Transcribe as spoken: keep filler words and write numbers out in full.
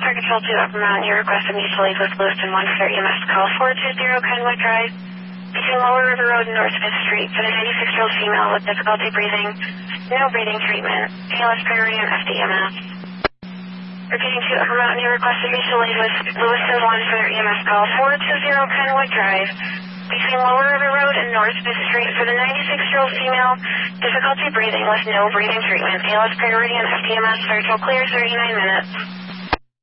Target Control to Upper Mountain. You requested me to leave with Lewiston one for E M S call four two zero Kenwood Drive between Lower River Road and North fifth Street for the ninety-six-year-old female with difficulty breathing, no breathing treatment, A L S priority and F D M S. Repeating to Upper Mountain, you requested me to leave with Lewiston one for E M S call four two zero Kenwood Drive between Lower River Road and North fifth Street for the ninety-six-year-old female, difficulty breathing with no breathing treatment, A L S priority and F D M S. Virtual clear thirty-nine minutes.